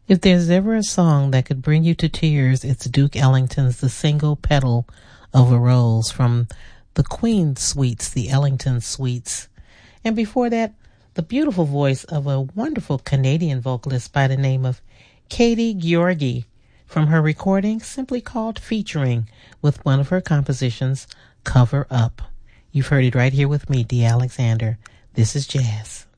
If there's ever a song that could bring you to tears, it's Duke Ellington's The Single Petal of a Rose from the Queen Suites, the Ellington Suites. And before that, the beautiful voice of a wonderful Canadian vocalist by the name of Katie Gheorghi from her recording simply called Featuring, with one of her compositions, Cover Up. You've heard it right here with me, Dee Alexander. This is Jazz.